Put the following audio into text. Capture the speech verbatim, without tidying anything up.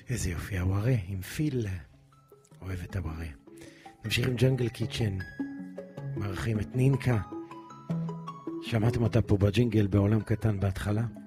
איזה יופי, הווארה עם פיל, אוהב את הווארה. נמשיך עם ג'נגל קיצ'ן, מארחים את נינקה, שמעתם אותה פה בג'ינגל בעולם קטן בהתחלה.